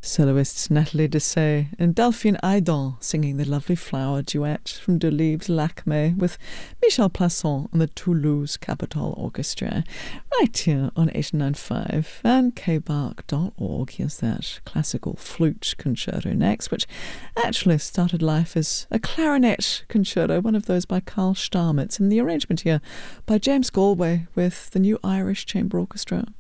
Soloists Nathalie Dessay and Delphine Aidon singing the lovely Flower duet from Delibes' Lacme with Michel Plasson and the Toulouse Capitol Orchestra right here on 89.5 and kbark.org. Here's that classical flute concerto next, which actually started life as a clarinet concerto, one of those by Carl Stamitz, and the arrangement here by James Galway with the New Irish Chamber Orchestra.